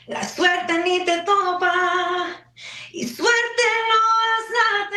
La suerte ni te topa y suerte no vas a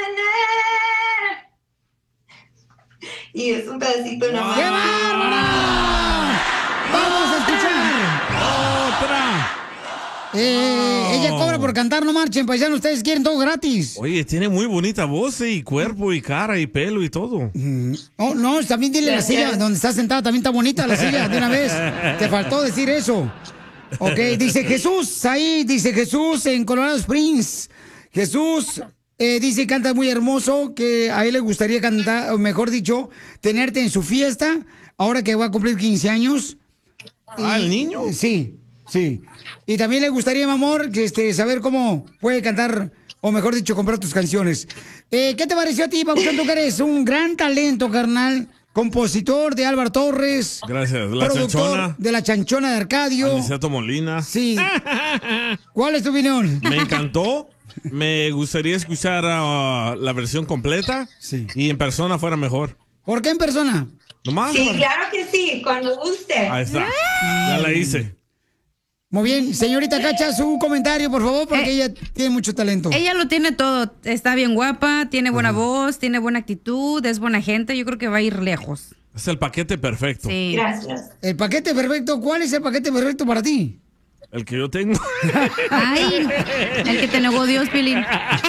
tener. Y es un pedacito nomás. ¡Qué bárbara! ¡Vamos a escuchar! ¡Otra! Ella cobra por cantar, no marchen, paisanos, ustedes quieren todo gratis. Oye, tiene muy bonita voz, y cuerpo, y cara, y pelo, y todo. Oh, no, también dile la silla donde está sentada, también está bonita la silla, de una vez. Te faltó decir eso. Ok, dice Jesús, ahí, dice Jesús en Colorado Springs. Jesús dice, canta muy hermoso, que a él le gustaría cantar, o mejor dicho, tenerte en su fiesta, ahora que va a cumplir 15 años. ¿El niño? Sí. Sí. Y también le gustaría, mi amor, que saber cómo puede cantar, o mejor dicho, comprar tus canciones. ¿Qué te pareció a ti, Papuchón? Tú que eres un gran talento, carnal. Compositor de Álvaro Torres. Gracias. La productor Chanchona. de La Chanchona de Arcadio. Aniceto Molina. Sí. ¿Cuál es tu opinión? Me encantó. Me gustaría escuchar la versión completa. Sí. Y en persona fuera mejor. ¿Por qué en persona? ¿Nomás? Sí, claro que sí, cuando guste. Ahí está. Ya la hice. Muy bien. Señorita Cacha, su comentario, por favor, porque ella tiene mucho talento. Ella lo tiene todo. Está bien guapa, tiene buena voz, tiene buena actitud, es buena gente. Yo creo que va a ir lejos. Es el paquete perfecto. Sí. Gracias. El paquete perfecto, ¿cuál es el paquete perfecto para ti? El que yo tengo. Ay, el que te negó Dios, Pilín.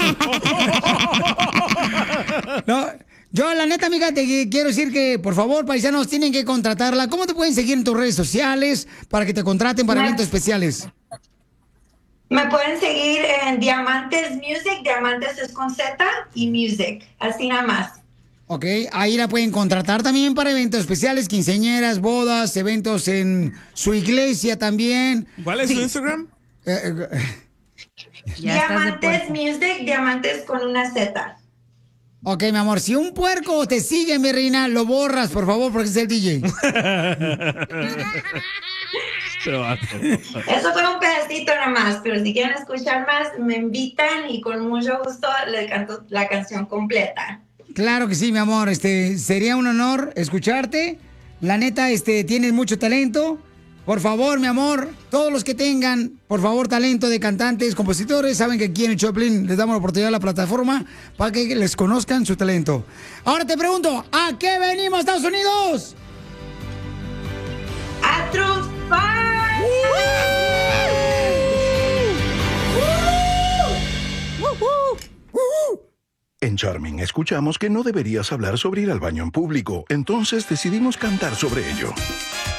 No, yo la neta, amiga, te quiero decir que, por favor, paisanos, tienen que contratarla. ¿Cómo te pueden seguir en tus redes sociales para que te contraten para eventos especiales? Me pueden seguir en Diamantes Music, Diamantes es con Z y Music, así nada más. Ok, ahí la pueden contratar también para eventos especiales, quinceañeras, bodas, eventos en su iglesia también. ¿Cuál es su Instagram? Diamantes Music, Diamantes con una Z. Ok, mi amor, si un puerco te sigue, mi reina, lo borras, por favor, porque es el DJ. Eso fue un pedacito nada más, pero si quieren escuchar más, me invitan y con mucho gusto les canto la canción completa. Claro que sí, mi amor, sería un honor escucharte. La neta, tienes mucho talento. Por favor, mi amor, todos los que tengan, por favor, talento de cantantes, compositores, saben que aquí en el Choplin les damos la oportunidad a la plataforma para que les conozcan su talento. Ahora te pregunto, ¿a qué venimos, Estados Unidos? ¡A triunfar! En Charming escuchamos que no deberías hablar sobre ir al baño en público, entonces decidimos cantar sobre ello.